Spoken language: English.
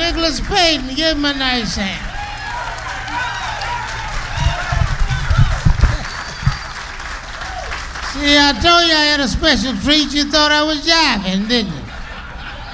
Nicholas Payton, give him a nice hand. See, I told you I had a special treat. You thought I was jiving, didn't you?